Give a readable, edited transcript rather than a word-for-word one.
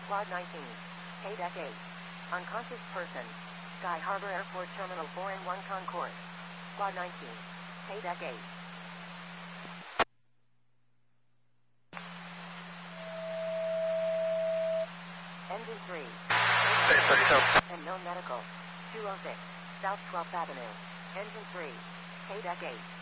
Squad 19. Deck 8. Unconscious person. Sky Harbor Airport Terminal 4N1 Concourse. Squad 19. Deck 8. Engine 3. And known medical. 206. South 12th Avenue. Engine 3. Deck 8.